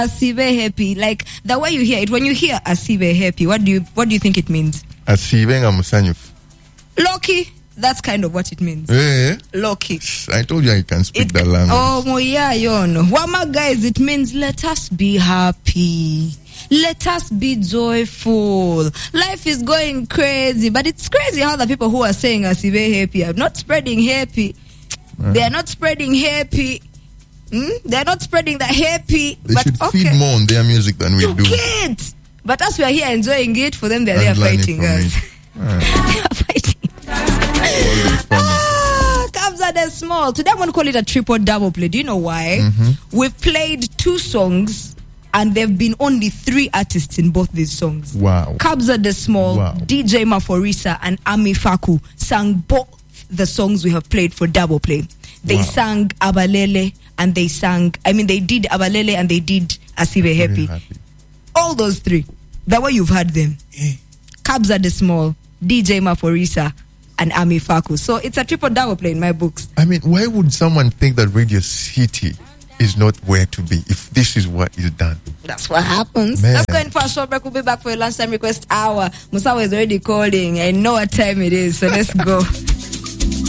Asibe happy, like the way you hear it. When you hear Asibe happy, what do you think it means? Asibe ngamusanyufu. Loki. That's kind of what it means. Yeah. Loki. I told you I can speak that language. Oh, yeah, you know. Wama, guys, it means let us be happy. Let us be joyful. Life is going crazy, but it's crazy how the people who are saying Asibe happy are not spreading happy. They are not spreading happy. They are not spreading the happy. They should feed more on their music than we do. Kids. But us, we are here enjoying it. For them, they are fighting us. They are fighting. Kabza De Small. Today I'm going to call it a triple double play. Do you know why? We've played 2 songs and there have been only 3 artists in both these songs. Wow. Kabza De Small, DJ Maforisa, and Ami Faku sang both the songs we have played for double play. They sang Abalele and they did Abalele and they did Asibe Happy. All those 3. The way you've heard them. Kabza De Small, DJ Maforisa, and Ami Faku. So it's a triple double play in my books. I mean, why would someone think that Radio City is not where to be if this is what is done? That's what happens. Man. Let's go in for a short break. We'll be back for your lunchtime request hour. Musawa is already calling. I know what time it is, so let's go.